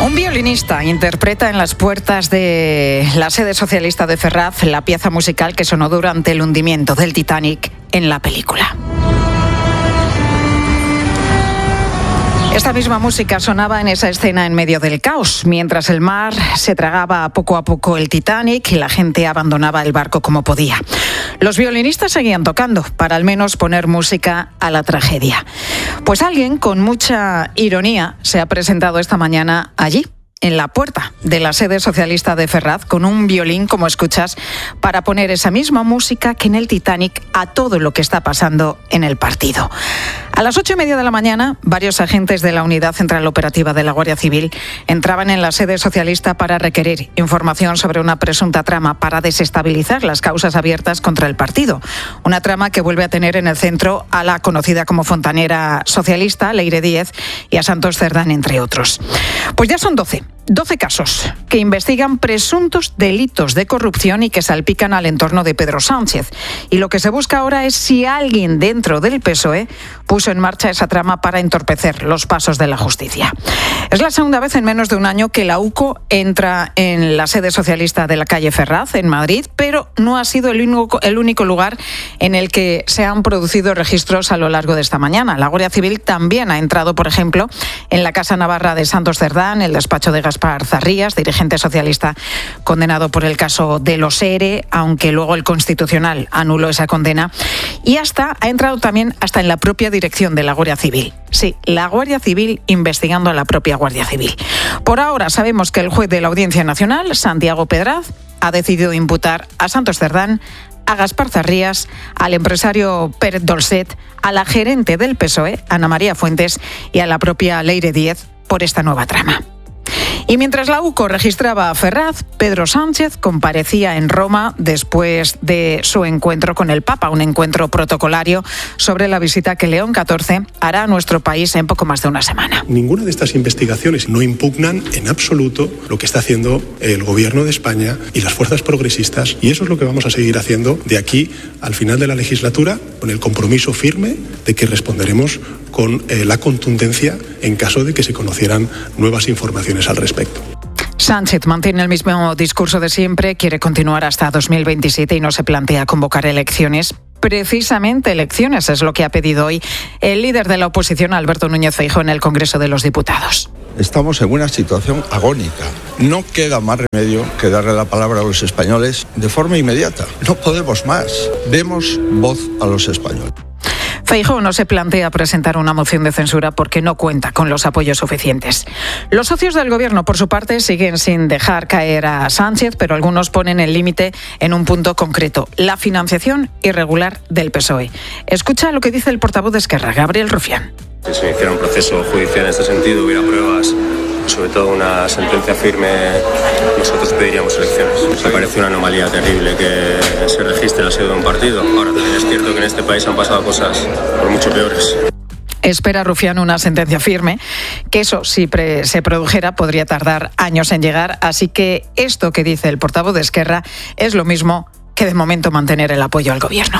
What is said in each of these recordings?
Un violinista interpreta en las puertas de la sede socialista de Ferraz la pieza musical que sonó durante el hundimiento del Titanic en la película. Esta misma música sonaba en esa escena en medio del caos, mientras el mar se tragaba poco a poco el Titanic y la gente abandonaba el barco como podía. Los violinistas seguían tocando para al menos poner música a la tragedia. Pues alguien con mucha ironía se ha presentado esta mañana allí, en la puerta de la sede socialista de Ferraz, con un violín, como escuchas, para poner esa misma música que en el Titanic a todo lo que está pasando en el partido. A las 8:30 de la mañana, varios agentes de la Unidad Central Operativa de la Guardia Civil entraban en la sede socialista para requerir información sobre una presunta trama para desestabilizar las causas abiertas contra el partido. Una trama que vuelve a tener en el centro a la conocida como fontanera socialista, Leire Díez, y a Santos Cerdán, entre otros. Pues ya son 12 casos que investigan presuntos delitos de corrupción y que salpican al entorno de Pedro Sánchez. Y lo que se busca ahora es si alguien dentro del PSOE puso en marcha esa trama para entorpecer los pasos de la justicia. Es la segunda vez en menos de un año que la UCO entra en la sede socialista de la calle Ferraz, en Madrid, pero no ha sido el único lugar en el que se han producido registros a lo largo de esta mañana. La Guardia Civil también ha entrado, por ejemplo, en la Casa Navarra de Santos Cerdán, el despacho de Gaspar Zarrías, dirigente socialista condenado por el caso de los ERE, aunque luego el Constitucional anuló esa condena, y ha entrado también hasta en la propia dirección de la Guardia Civil. Sí, la Guardia Civil investigando a la propia Guardia Civil. Por ahora sabemos que el juez de la Audiencia Nacional, Santiago Pedraz, ha decidido imputar a Santos Cerdán, a Gaspar Zarrías, al empresario Pérez Dolcet, a la gerente del PSOE, Ana María Fuentes, y a la propia Leire Díez por esta nueva trama. Y mientras la UCO registraba a Ferraz, Pedro Sánchez comparecía en Roma después de su encuentro con el Papa, un encuentro protocolario sobre la visita que León XIV hará a nuestro país en poco más de una semana. Ninguna de estas investigaciones no impugnan en absoluto lo que está haciendo el Gobierno de España y las fuerzas progresistas, y eso es lo que vamos a seguir haciendo de aquí al final de la legislatura, con el compromiso firme de que responderemos con la contundencia en caso de que se conocieran nuevas informaciones al respecto. Sánchez mantiene el mismo discurso de siempre, quiere continuar hasta 2027 y no se plantea convocar elecciones. Precisamente elecciones es lo que ha pedido hoy el líder de la oposición, Alberto Núñez Feijóo, en el Congreso de los Diputados. Estamos en una situación agónica. No queda más remedio que darle la palabra a los españoles de forma inmediata. No podemos más. Demos voz a los españoles. Feijóo no se plantea presentar una moción de censura porque no cuenta con los apoyos suficientes. Los socios del Gobierno, por su parte, siguen sin dejar caer a Sánchez, pero algunos ponen el límite en un punto concreto: la financiación irregular del PSOE. Escucha lo que dice el portavoz de Esquerra, Gabriel Rufián. Si se iniciara un proceso judicial en este sentido, hubiera pruebas, sobre todo una sentencia firme, nosotros pediríamos elecciones. Me parece una anomalía terrible que se registre la sede de un partido. Ahora también es cierto que en este país han pasado cosas por mucho peores. Espera Rufián una sentencia firme, que eso, si se produjera, podría tardar años en llegar. Así que esto que dice el portavoz de Esquerra es lo mismo que de momento mantener el apoyo al Gobierno.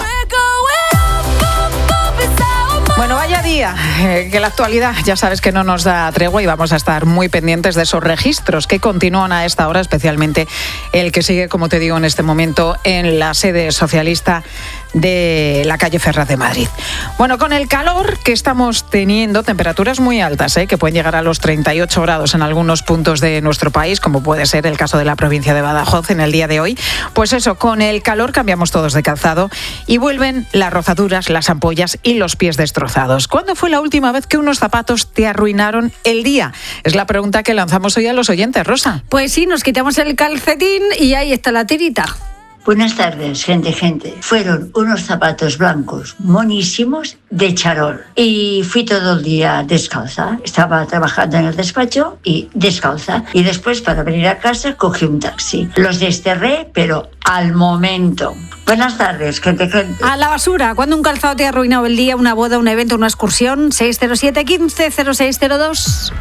Bueno, vaya día, que la actualidad ya sabes que no nos da tregua y vamos a estar muy pendientes de esos registros que continúan a esta hora, especialmente el que sigue, como te digo, en este momento en la sede socialista de la calle Ferraz de Madrid. Bueno, con el calor que estamos teniendo, temperaturas muy altas, que pueden llegar a los 38 grados en algunos puntos de nuestro país, como puede ser el caso de la provincia de Badajoz en el día de hoy. Pues eso, con el calor cambiamos todos de calzado y vuelven las rozaduras, las ampollas y los pies destrozados. ¿Cuándo fue la última vez que unos zapatos te arruinaron el día? Es la pregunta que lanzamos hoy a los oyentes, Rosa. Pues sí, nos quitamos el calcetín y ahí está la tirita. Buenas tardes, gente. Fueron unos zapatos blancos monísimos de charol y fui todo el día descalza. Estaba trabajando en el despacho y descalza. Y después, para venir a casa, cogí un taxi. Los desterré, pero al momento. Buenas tardes, gente. A la basura. ¿Cuándo un calzado te ha arruinado el día? ¿Una boda, un evento, una excursión? 607 15 0602.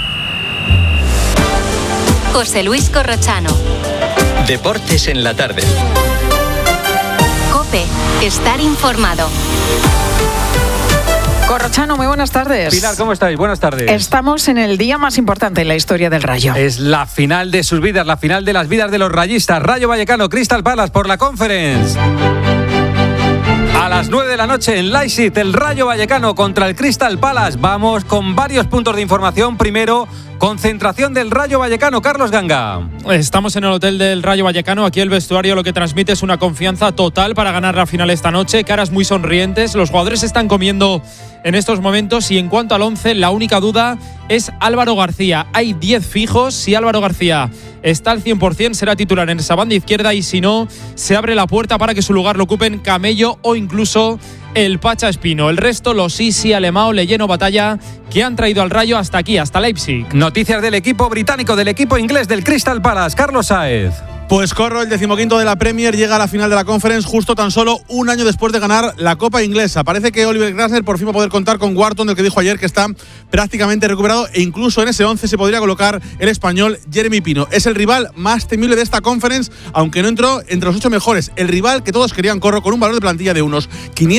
José Luis Corrochano. Deportes en la tarde. COPE. Estar informado. Corrochano, muy buenas tardes. Pilar, ¿cómo estáis? Buenas tardes. Estamos en el día más importante en la historia del Rayo. Es la final de sus vidas, la final de las vidas de los rayistas. Rayo Vallecano, Crystal Palace por la Conference. A las 9 de la noche en Leipzig, el Rayo Vallecano contra el Crystal Palace. Vamos con varios puntos de información. Primero, concentración del Rayo Vallecano. Carlos Ganga. Estamos en el hotel del Rayo Vallecano. Aquí el vestuario lo que transmite es una confianza total para ganar la final esta noche. Caras muy sonrientes. Los jugadores están comiendo en estos momentos. Y en cuanto al 11, la única duda es Álvaro García. Hay 10 fijos. Si Álvaro García está al 100%, será titular en esa banda izquierda, y si no, se abre la puerta para que su lugar lo ocupen Camello o incluso el Pacha Espino. El resto, los Isi, Alemão, Leyeno, Batalla, que han traído al Rayo hasta aquí, hasta Leipzig. Noticias del equipo británico, del equipo inglés, del Crystal Palace. Carlos Sáez. Pues Corro, el 15º de la Premier, llega a la final de la Conference justo tan solo un año después de ganar la Copa Inglesa. Parece que Oliver Glasner por fin va a poder contar con Wharton, del que dijo ayer que está prácticamente recuperado, e incluso en ese 11 se podría colocar el español Jeremy Pino. Es el rival más temible de esta Conference, aunque no entró entre los 8 mejores. El rival que todos querían, Corro, con un valor de plantilla de unos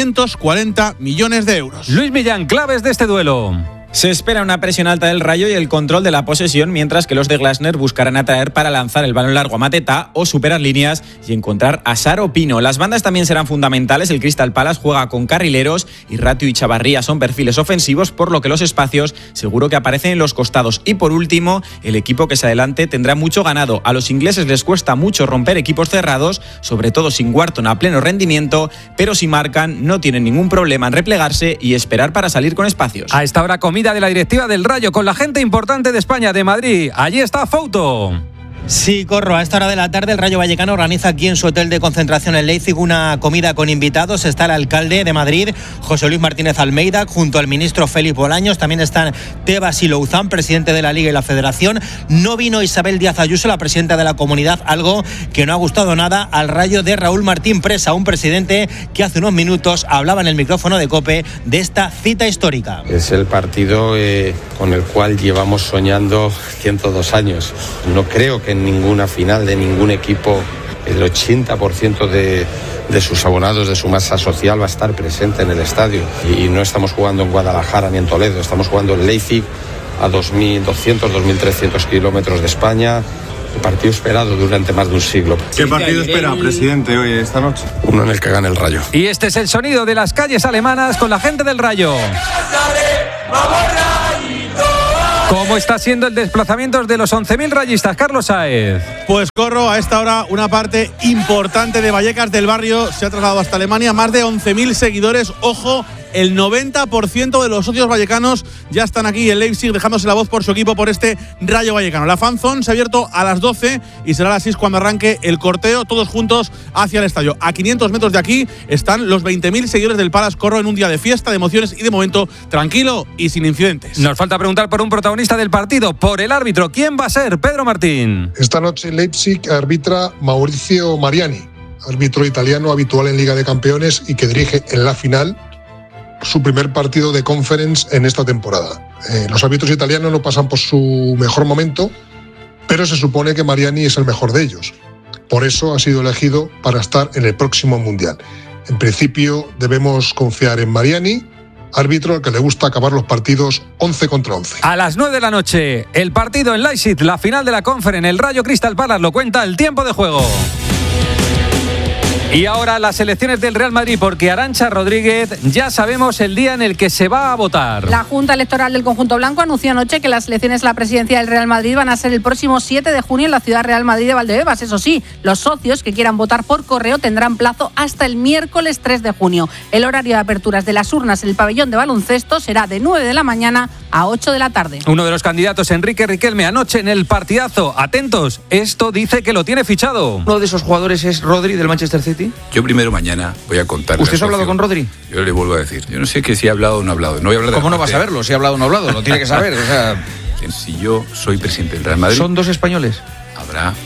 540 millones de euros. Luis Millán, claves de este duelo. Se espera una presión alta del Rayo y el control de la posesión, mientras que los de Glasner buscarán atraer para lanzar el balón largo a Mateta o superar líneas y encontrar a Saro Pino. Las bandas también serán fundamentales. El Crystal Palace juega con carrileros y Ratio y Chavarría son perfiles ofensivos, por lo que los espacios seguro que aparecen en los costados. Y por último, el equipo que se adelante tendrá mucho ganado. A los ingleses les cuesta mucho romper equipos cerrados, sobre todo sin Wharton a pleno rendimiento, pero si marcan no tienen ningún problema en replegarse y esperar para salir con espacios. A esta hora comida de la directiva del Rayo con la gente importante de España, de Madrid. Allí está Fouto. Sí, Corro, a esta hora de la tarde el Rayo Vallecano organiza aquí en su hotel de concentración en Leipzig una comida con invitados. Está el alcalde de Madrid, José Luis Martínez Almeida, junto al ministro Félix Bolaños. También están Tebas y Louzán, presidente de la Liga y la Federación. No vino Isabel Díaz Ayuso, la presidenta de la comunidad, algo que no ha gustado nada al Rayo de Raúl Martín Presa, un presidente que hace unos minutos hablaba en el micrófono de COPE de esta cita histórica. Es el partido con el cual llevamos soñando 102 años. No creo que en ninguna final de ningún equipo el 80% de sus abonados, de su masa social, va a estar presente en el estadio. Y no estamos jugando en Guadalajara ni en Toledo, estamos jugando en Leipzig, a 2.200, 2.300 kilómetros de España. El partido esperado durante más de un siglo. ¿Qué partido espera, presidente, hoy, esta noche? Uno en el que gane el Rayo. Y este es el sonido de las calles alemanas con la gente del Rayo. ¿Cómo está siendo el desplazamiento de los 11.000 rayistas, Carlos Sáez? Pues Corro, a esta hora una parte importante de Vallecas del barrio se ha trasladado hasta Alemania. Más de 11.000 seguidores. Ojo, el 90% de los socios vallecanos ya están aquí en Leipzig dejándose la voz por su equipo, por este Rayo Vallecano. La fan zone se ha abierto a las 12 y será a las 6 cuando arranque el corteo, todos juntos hacia el estadio. A 500 metros de aquí están los 20.000 seguidores del Palace, Corro, en un día de fiesta, de emociones y de momento tranquilo y sin incidentes. Nos falta preguntar por un protagonista del partido, por el árbitro. ¿Quién va a ser? Pedro Martín. Esta noche en Leipzig arbitra Maurizio Mariani, árbitro italiano habitual en Liga de Campeones y que dirige en la final su primer partido de Conference en esta temporada. Los árbitros italianos no pasan por su mejor momento, pero se supone que Mariani es el mejor de ellos. Por eso ha sido elegido para estar en el próximo Mundial. En principio debemos confiar en Mariani, árbitro al que le gusta acabar los partidos 11 contra 11. A las 9 de la noche, el partido en Leipzig, la final de la Conference, el Rayo Crystal Palace, lo cuenta el tiempo de juego. Y ahora las elecciones del Real Madrid, porque Arantxa Rodríguez, ya sabemos el día en el que se va a votar. La Junta Electoral del Conjunto Blanco anunció anoche que las elecciones a la presidencia del Real Madrid van a ser el próximo 7 de junio en la ciudad Real Madrid de Valdebebas. Eso sí, los socios que quieran votar por correo tendrán plazo hasta el miércoles 3 de junio. El horario de aperturas de las urnas en el pabellón de baloncesto será de 9 de la mañana a 8 de la tarde. Uno de los candidatos, Enrique Riquelme, anoche en el partidazo. Atentos, esto dice que lo tiene fichado. Uno de esos jugadores es Rodri del Manchester City. Yo primero mañana voy a contar. ¿Usted ha hablado con Rodri? Yo le vuelvo a decir. Yo no sé que si ha hablado o no ha hablado. No voy a hablar de ¿Cómo no va a saberlo? Si ha hablado o no ha hablado. Lo tiene que saber. O sea, si yo soy presidente del Real Madrid. ¿Son dos españoles? Habrá un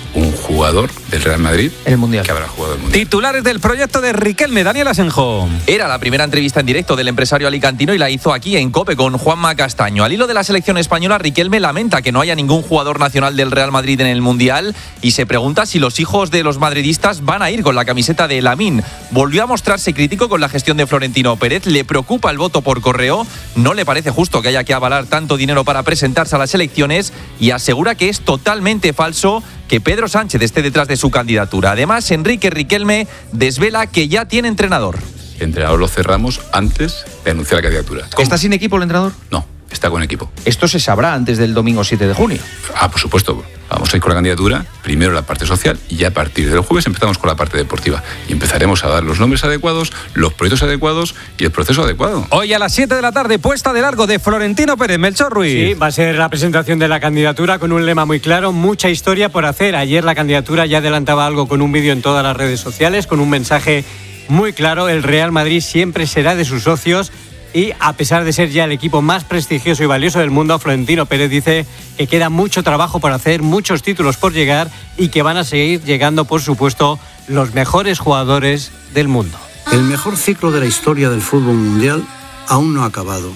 jugador del Real Madrid el Mundial. que habrá jugado el Mundial. Titulares del proyecto de Riquelme, Daniel Asenjo. Era la primera entrevista en directo del empresario alicantino y la hizo aquí en COPE con Juanma Castaño. Al hilo de la selección española, Riquelme lamenta que no haya ningún jugador nacional del Real Madrid en el Mundial y se pregunta si los hijos de los madridistas van a ir con la camiseta de Lamine. Volvió a mostrarse crítico con la gestión de Florentino Pérez, le preocupa el voto por correo, no le parece justo que haya que avalar tanto dinero para presentarse a las elecciones y asegura que es totalmente falso que Pedro Sánchez esté detrás de su candidatura. Además, Enrique Riquelme desvela que ya tiene entrenador. El entrenador lo cerramos antes de anunciar la candidatura. ¿Está sin equipo el entrenador? No, está con equipo. Esto se sabrá antes del domingo 7 de junio. Por supuesto. Vamos a ir con la candidatura, primero la parte social y ya a partir del jueves empezamos con la parte deportiva. Y empezaremos a dar los nombres adecuados, los proyectos adecuados y el proceso adecuado. Hoy a las 7 de la tarde, puesta de largo de Florentino Pérez. Melchor Ruiz. Sí, va a ser la presentación de la candidatura con un lema muy claro, mucha historia por hacer. Ayer la candidatura ya adelantaba algo con un vídeo en todas las redes sociales, con un mensaje muy claro. El Real Madrid siempre será de sus socios. Y a pesar de ser ya el equipo más prestigioso y valioso del mundo, Florentino Pérez dice que queda mucho trabajo por hacer, muchos títulos por llegar y que van a seguir llegando, por supuesto, los mejores jugadores del mundo. El mejor ciclo de la historia del fútbol mundial aún no ha acabado.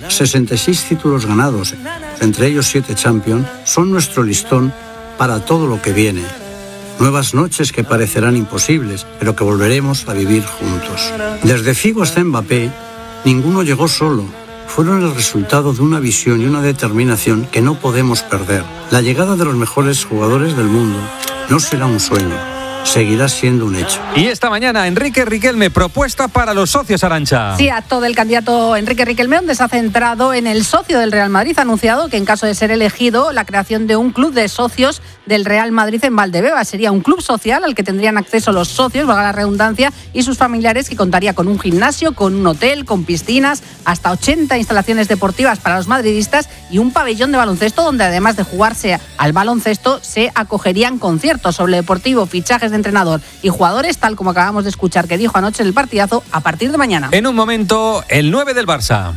66 títulos ganados, entre ellos 7 Champions, son nuestro listón para todo lo que viene. Nuevas noches que parecerán imposibles, pero que volveremos a vivir juntos. Desde Figo hasta Mbappé, ninguno llegó solo. Fueron el resultado de una visión y una determinación que no podemos perder. La llegada de los mejores jugadores del mundo no será un sueño, seguirá siendo un hecho. Y esta mañana, Enrique Riquelme, propuesta para los socios, Arantxa. Sí, acto del candidato Enrique Riquelme, donde se ha centrado en el socio del Real Madrid. Ha anunciado que en caso de ser elegido, la creación de un club de socios del Real Madrid en Valdebebas. Sería un club social al que tendrían acceso los socios, valga la redundancia, y sus familiares, que contaría con un gimnasio, con un hotel, con piscinas, hasta 80 instalaciones deportivas para los madridistas y un pabellón de baloncesto donde, además de jugarse al baloncesto, se acogerían conciertos sobre el deportivo, fichajes de entrenador y jugadores, tal como acabamos de escuchar que dijo anoche en el partidazo, a partir de mañana. En un momento, el 9 del Barça.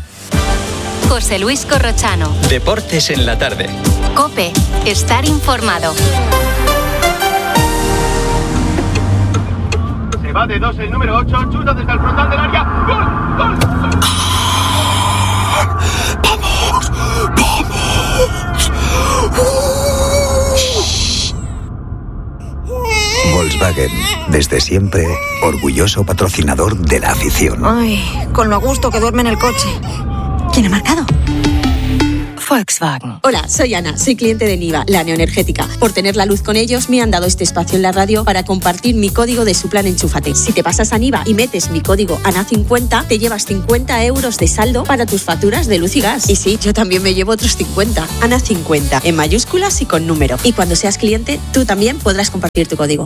José Luis Corrochano. Deportes en la tarde. COPE. Estar informado. Se va de 2 el número 8, chuta desde el frontal del área. ¡Gol! ¡Gol! ¡Vamos! Volkswagen, desde siempre, orgulloso patrocinador de la afición. Ay, con lo a gusto que duerme en el coche. ¿Quién ha marcado? Volkswagen. Hola, soy Ana, soy cliente de Niva, la neoenergética. Por tener la luz con ellos, me han dado este espacio en la radio para compartir mi código de su plan Enchúfate. Si te pasas a Niva y metes mi código ANA50, te llevas 50 euros de saldo para tus facturas de luz y gas. Y sí, yo también me llevo otros 50. ANA50, en mayúsculas y con número. Y cuando seas cliente, tú también podrás compartir tu código.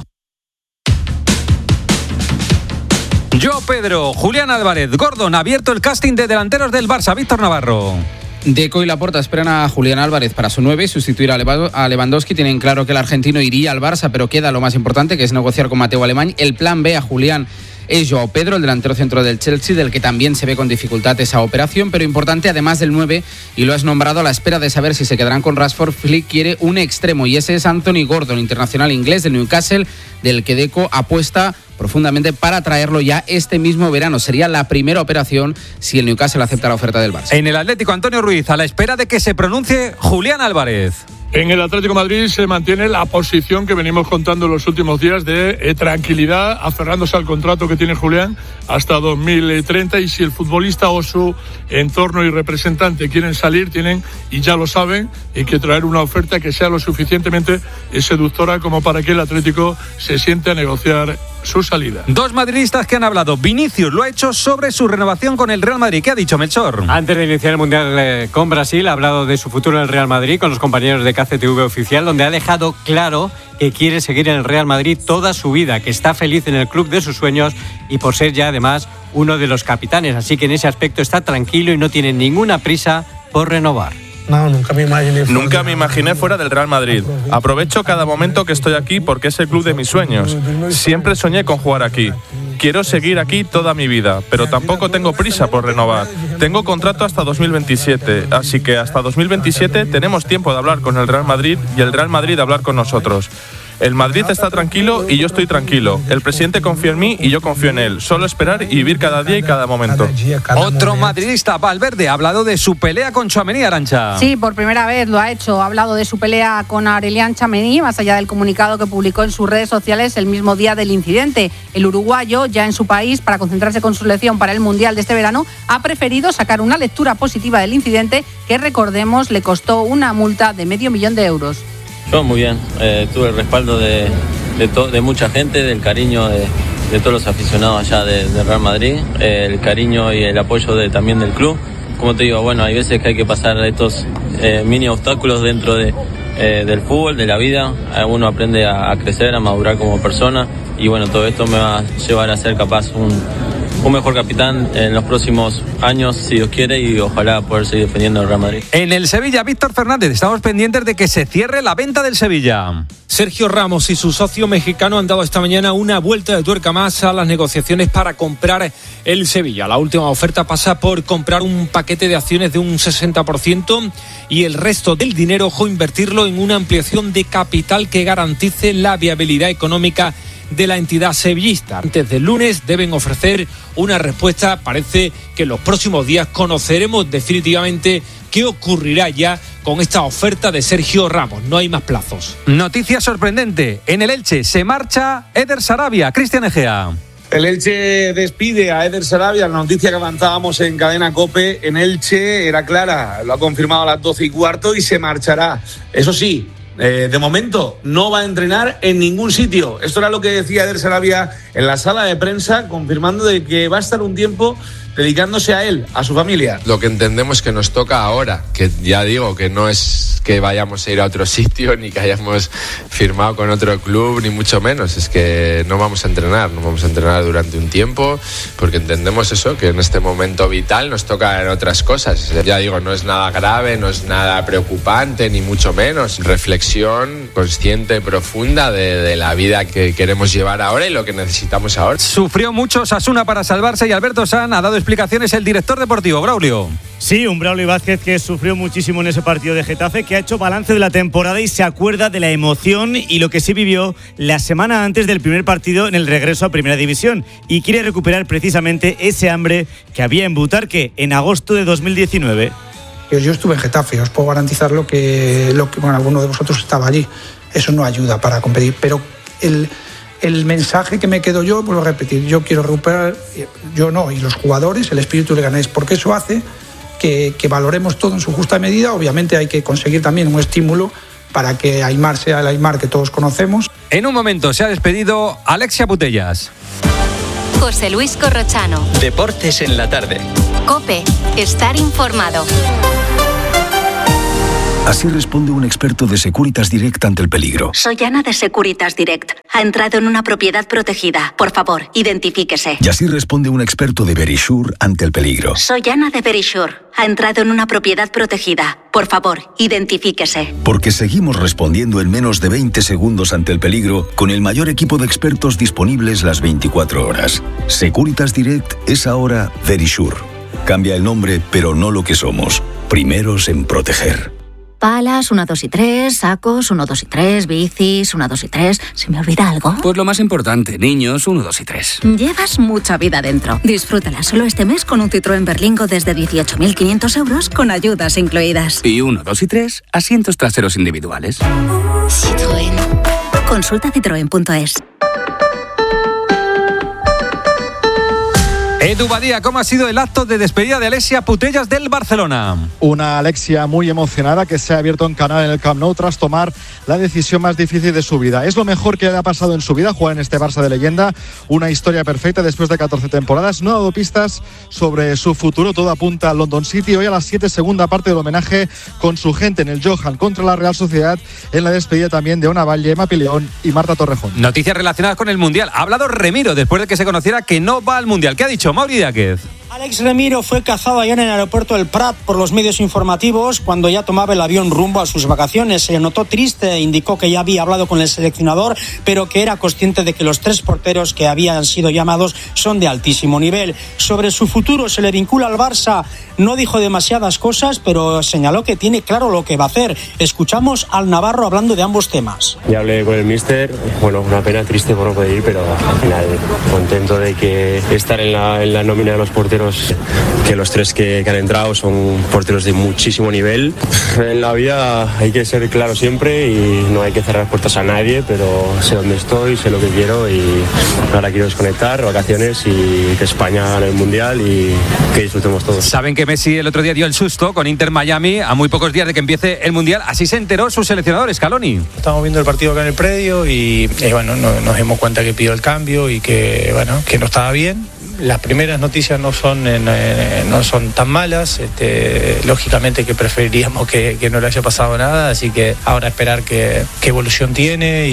Yo, Pedro, Julián Álvarez, Gordon, ha abierto el casting de delanteros del Barça. Víctor Navarro. Deco y Laporta esperan a Julián Álvarez para su 9 y sustituir a Lewandowski. Tienen claro que el argentino iría al Barça, pero queda lo más importante, que es negociar con Mateo Alemany. El plan B a Julián es Joao Pedro, el delantero centro del Chelsea, del que también se ve con dificultad esa operación, pero importante, además del 9, y lo has nombrado a la espera de saber si se quedarán con Rashford. Flick quiere un extremo y ese es Anthony Gordon, internacional inglés del Newcastle, del que Deco apuesta profundamente para traerlo ya este mismo verano. Sería la primera operación si el Newcastle acepta la oferta del Barça. En el Atlético, Antonio Ruiz, a la espera de que se pronuncie Julián Álvarez. En el Atlético de Madrid se mantiene la posición que venimos contando en los últimos días de tranquilidad, aferrándose al contrato que tiene Julián hasta 2030, y si el futbolista o su entorno y representante quieren salir, tienen, y ya lo saben, que traer una oferta que sea lo suficientemente seductora como para que el Atlético se siente a negociar su salida. Dos madridistas que han hablado. Vinicius lo ha hecho sobre su renovación con el Real Madrid. ¿Qué ha dicho Melchor? Antes de iniciar el Mundial con Brasil, ha hablado de su futuro en el Real Madrid con los compañeros de KCTV Oficial, donde ha dejado claro que quiere seguir en el Real Madrid toda su vida, que está feliz en el club de sus sueños y por ser ya además uno de los capitanes. Así que en ese aspecto está tranquilo y no tiene ninguna prisa por renovar. No, nunca me imaginé fuera del Real Madrid. Aprovecho cada momento que estoy aquí porque es el club de mis sueños. Siempre soñé con jugar aquí. Quiero seguir aquí toda mi vida, pero tampoco tengo prisa por renovar. Tengo contrato hasta 2027, así que hasta 2027 tenemos tiempo de hablar con el Real Madrid y el Real Madrid de hablar con nosotros. El Madrid está tranquilo y yo estoy tranquilo. El presidente confía en mí y yo confío en él. Solo esperar y vivir cada día y cada momento. Otro madridista, Valverde, ha hablado de su pelea con Tchouaméni, Arantxa. Sí, por primera vez lo ha hecho. Ha hablado de su pelea con Aurelian Tchouaméni, más allá del comunicado que publicó en sus redes sociales el mismo día del incidente. El uruguayo, ya en su país, para concentrarse con su selección para el Mundial de este verano, ha preferido sacar una lectura positiva del incidente que, recordemos, le costó una multa de $500,000 euros. Yo muy bien, tuve el respaldo de mucha gente, del cariño de todos los aficionados allá de Real Madrid, el cariño y el apoyo también del club. Como te digo, bueno, hay veces que hay que pasar estos mini obstáculos dentro del fútbol, de la vida. Uno aprende a crecer, a madurar como persona y bueno, todo esto me va a llevar a ser capaz un mejor capitán en los próximos años, si Dios quiere, y ojalá poder seguir defendiendo el Real Madrid. En el Sevilla, Víctor Fernández, estamos pendientes de que se cierre la venta del Sevilla. Sergio Ramos y su socio mexicano han dado esta mañana una vuelta de tuerca más a las negociaciones para comprar el Sevilla. La última oferta pasa por comprar un paquete de acciones de un 60% y el resto del dinero invertirlo en una ampliación de capital que garantice la viabilidad económica de la entidad sevillista. Antes del lunes deben ofrecer una respuesta. Parece que en los próximos días conoceremos definitivamente qué ocurrirá ya con esta oferta de Sergio Ramos. No hay más plazos. Noticia sorprendente. En el Elche se marcha Eder Sarabia. Cristian Egea. El Elche despide a Eder Sarabia. La noticia que avanzábamos en Cadena COPE en Elche era clara. Lo ha confirmado a las 12:15 y se marchará. Eso sí, de momento no va a entrenar en ningún sitio. Esto era lo que decía Eder Sarabia en la sala de prensa, confirmando de que va a estar un tiempo dedicándose a él, a su familia. Lo que entendemos que nos toca ahora, que ya digo que no es que vayamos a ir a otro sitio, ni que hayamos firmado con otro club, ni mucho menos, es que no vamos a entrenar durante un tiempo, porque entendemos eso, que en este momento vital nos tocan otras cosas. Ya digo, no es nada grave, no es nada preocupante, ni mucho menos. Reflexión consciente, profunda de la vida que queremos llevar ahora y lo que necesitamos ahora. Sufrió mucho Osasuna para salvarse y Alberto San ha dado explicaciones el director deportivo, Braulio. Sí, un Braulio Vázquez que sufrió muchísimo en ese partido de Getafe, que ha hecho balance de la temporada y se acuerda de la emoción y lo que sí vivió la semana antes del primer partido en el regreso a Primera División, y quiere recuperar precisamente ese hambre que había en Butarque en agosto de 2019. Yo estuve en Getafe, os puedo garantizar lo que bueno, alguno de vosotros estaba allí. Eso no ayuda para competir, pero el mensaje que me quedo yo, vuelvo a repetir, yo quiero recuperar, yo no, y los jugadores, el espíritu leganés, porque eso hace que valoremos todo en su justa medida. Obviamente hay que conseguir también un estímulo para que Aimar sea el Aimar que todos conocemos. En un momento se ha despedido Alexia Putellas. José Luis Corrochano. Deportes en la tarde. COPE. Estar informado. Así responde un experto de Securitas Direct ante el peligro. Soy Ana de Securitas Direct. Ha entrado en una propiedad protegida. Por favor, identifíquese. Y así responde un experto de Verisure ante el peligro. Soy Ana de Verisure. Ha entrado en una propiedad protegida. Por favor, identifíquese. Porque seguimos respondiendo en menos de 20 segundos ante el peligro con el mayor equipo de expertos disponibles las 24 horas. Securitas Direct es ahora Verisure. Cambia el nombre, pero no lo que somos. Primeros en proteger. Palas, 1, 2 y 3, sacos, 1, 2 y 3, bicis, 1, 2 y 3. ¿Se me olvida algo? Pues lo más importante, niños, 1, 2 y 3. Llevas mucha vida dentro. Disfrútala solo este mes con un Citroën Berlingo desde 18.500 euros con ayudas incluidas. Y 1, 2 y 3, asientos traseros individuales. Citroën. Consulta citroen.es. Edu Badía, ¿cómo ha sido el acto de despedida de Alexia Putellas del Barcelona? Una Alexia muy emocionada que se ha abierto un canal en el Camp Nou tras tomar la decisión más difícil de su vida. Es lo mejor que le ha pasado en su vida jugar en este Barça de leyenda. Una historia perfecta después de 14 temporadas. No ha dado pistas sobre su futuro. Todo apunta a London City. Hoy a las 7, segunda parte del homenaje con su gente en el Johan contra la Real Sociedad. En la despedida también de Ona Valle, Emma Pileón y Marta Torrejón. Noticias relacionadas con el Mundial. Ha hablado Remiro después de que se conociera que no va al Mundial. ¿Qué ha dicho Mauri Díaz? Alex Remiro fue cazado ayer en el aeropuerto del Prat por los medios informativos cuando ya tomaba el avión rumbo a sus vacaciones. Se le notó triste, indicó que ya había hablado con el seleccionador, pero que era consciente de que los 3 porteros que habían sido llamados son de altísimo nivel. Sobre su futuro se le vincula al Barça. No dijo demasiadas cosas, pero señaló que tiene claro lo que va a hacer. Escuchamos al navarro hablando de ambos temas. Ya hablé con el míster, bueno, una pena, triste por no poder ir, pero al final contento de que estar en la nómina de los porteros, que los 3 que han entrado son porteros de muchísimo nivel. En la vida hay que ser claro siempre y no hay que cerrar puertas a nadie, pero sé dónde estoy, sé lo que quiero y ahora quiero desconectar, vacaciones y que España gane el Mundial y que disfrutemos todos. Saben que Messi el otro día dio el susto con Inter Miami a muy pocos días de que empiece el Mundial. Así se enteró su seleccionador, Scaloni. Estamos viendo el partido acá en el predio y bueno, nos dimos cuenta que pidió el cambio y que no estaba bien. Las primeras noticias no son tan malas, lógicamente que preferiríamos que no le haya pasado nada, así que ahora esperar qué evolución tiene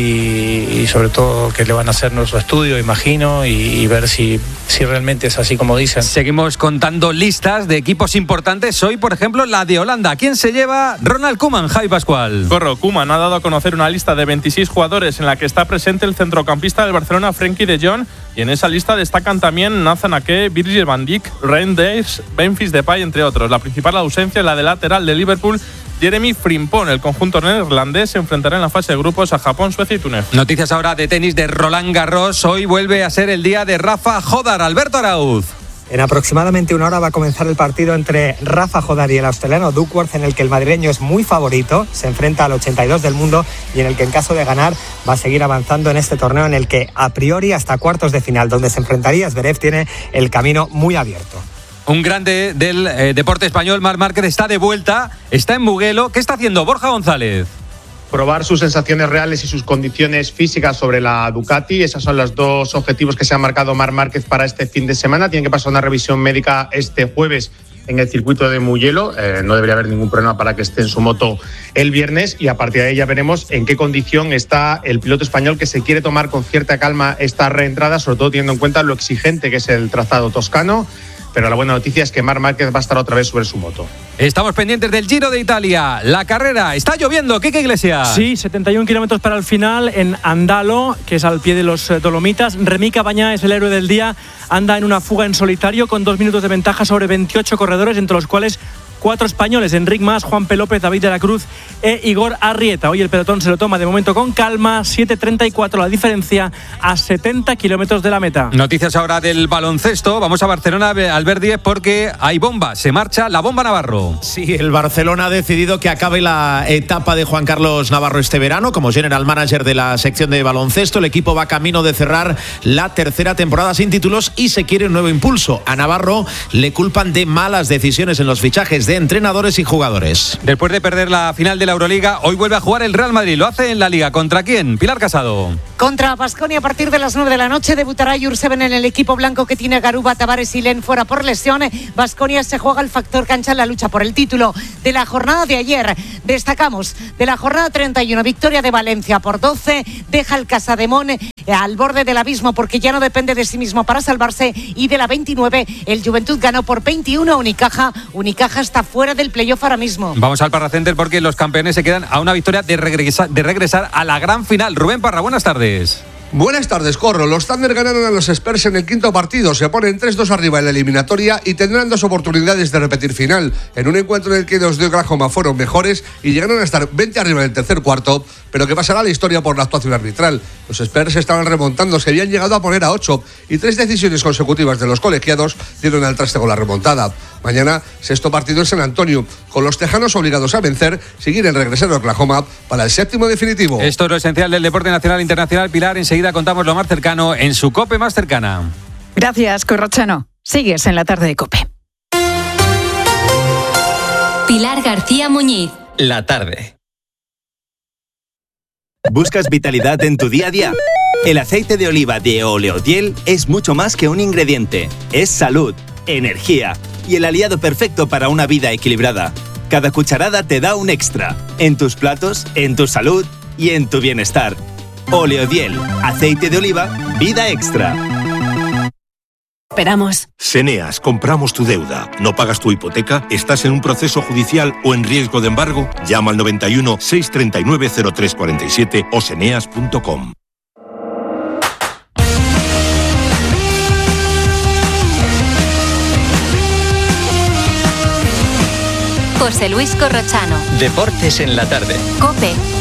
y sobre todo que le van a hacer nuestro estudio, imagino, y ver si realmente es así como dicen. Seguimos contando listas de equipos importantes. Hoy, por ejemplo, la de Holanda. ¿Quién se lleva? Ronald Koeman, Javi Pascual. Corro, Koeman ha dado a conocer una lista de 26 jugadores en la que está presente el centrocampista del Barcelona, Frenkie de Jong, y en esa lista destacan también Nathan Ake, Virgil van Dijk, Rein Dys, Memphis Depay, entre otros. La principal ausencia es la de lateral de Liverpool, Jeremy Frimpong. El conjunto neerlandés se enfrentará en la fase de grupos a Japón, Suecia y Túnez. Noticias ahora de tenis de Roland Garros. Hoy vuelve a ser el día de Rafa Jodar. Alberto Arauz. En aproximadamente una hora va a comenzar el partido entre Rafa Jodar y el australiano Duckworth, en el que el madrileño es muy favorito, se enfrenta al 82 del mundo y en el que en caso de ganar va a seguir avanzando en este torneo, en el que a priori hasta cuartos de final, donde se enfrentaría Zverev, tiene el camino muy abierto. Un grande del deporte español, Marc Márquez, está de vuelta, está en Mugello. ¿Qué está haciendo Borja González? Probar sus sensaciones reales y sus condiciones físicas sobre la Ducati. Esos son los 2 objetivos que se ha marcado Marc Márquez para este fin de semana. Tiene que pasar una revisión médica este jueves en el circuito de Mugello. No debería haber ningún problema para que esté en su moto el viernes y a partir de ahí ya veremos en qué condición está el piloto español, que se quiere tomar con cierta calma esta reentrada, sobre todo teniendo en cuenta lo exigente que es el trazado toscano. Pero la buena noticia es que Marc Márquez va a estar otra vez sobre su moto. Estamos pendientes del Giro de Italia. La carrera, está lloviendo. Quique Iglesias. Sí, 71 kilómetros para el final en Andalo, que es al pie de los Dolomitas. Remy Cabanyà es el héroe del día. Anda en una fuga en solitario con 2 minutos de ventaja sobre 28 corredores, entre los cuales 4 españoles: Enric Mas, Juan P. López, David de la Cruz e Igor Arrieta. Hoy el pelotón se lo toma de momento con calma. 7:34 la diferencia a 70 kilómetros de la meta. Noticias ahora del baloncesto. Vamos a Barcelona, Albert Díez, porque hay bomba. Se marcha la bomba Navarro. Sí, el Barcelona ha decidido que acabe la etapa de Juan Carlos Navarro este verano como general manager de la sección de baloncesto. El equipo va camino de cerrar la 3ª temporada sin títulos y se quiere un nuevo impulso. A Navarro le culpan de malas decisiones en los fichajes de entrenadores y jugadores. Después de perder la final de la Euroliga, hoy vuelve a jugar el Real Madrid. Lo hace en la Liga. ¿Contra quién? Pilar Casado. Contra Baskonia a partir de las 9 de la noche. Debutará Jurseven en el equipo blanco, que tiene a Garuba, Tavares y Len fuera por lesión. Baskonia se juega el factor cancha en la lucha por el título de la jornada de ayer. Destacamos de la jornada 31, victoria de Valencia por 12. Deja el Casademón al borde del abismo porque ya no depende de sí mismo para salvarse. Y de la 29, el Juventud ganó por 21 a Unicaja. Unicaja está fuera del playoff ahora mismo. Vamos al Parra Center porque los campeones se quedan a una victoria de regresar a la gran final. Rubén Parra, buenas tardes. Buenas tardes, Corro. Los Thunder ganaron a los Spurs en el 5º partido. Se ponen 3-2 arriba en la eliminatoria y tendrán 2 oportunidades de repetir final. En un encuentro en el que los de Oklahoma fueron mejores y llegaron a estar 20 arriba en el tercer cuarto, pero que pasará a la historia por la actuación arbitral. Los Spurs estaban remontando, se habían llegado a poner a 8 y 3 decisiones consecutivas de los colegiados dieron al traste con la remontada. Mañana, 6º partido en San Antonio, con los tejanos obligados a vencer, seguir en regresar a Oklahoma para el 7º definitivo. Esto es lo esencial del deporte nacional e internacional. Pilar, enseguida contamos lo más cercano en su COPE más cercana. Gracias, Corrochano. Sigues en la tarde de COPE. Pilar García Muñiz. La tarde. ¿Buscas vitalidad en tu día a día? El aceite de oliva de Oleodiel es mucho más que un ingrediente. Es salud, energía y el aliado perfecto para una vida equilibrada. Cada cucharada te da un extra en tus platos, en tu salud y en tu bienestar. Oleodiel, aceite de oliva, vida extra. Esperamos. Seneas, compramos tu deuda. ¿No pagas tu hipoteca? ¿Estás en un proceso judicial o en riesgo de embargo? Llama al 91 639 0347 o seneas.com. José Luis Corrochano. Deportes en la tarde. COPE.